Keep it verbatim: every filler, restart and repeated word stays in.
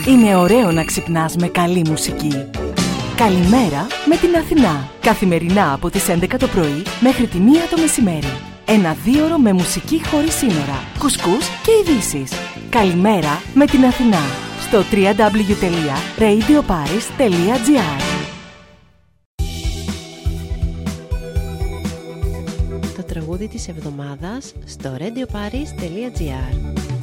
Είναι ωραίο να ξυπνάς με καλή μουσική. Καλημέρα με την Αθηνά. Καθημερινά από τις έντεκα το πρωί μέχρι τη μία το μεσημέρι. Ένα δίωρο με μουσική χωρίς σύνορα, κουσκούς και ειδήσεις. Καλημέρα με την Αθηνά. Στο double-u double-u double-u τελεία radio paris τελεία gr. Το τραγούδι της εβδομάδας στο radio paris τελεία gr.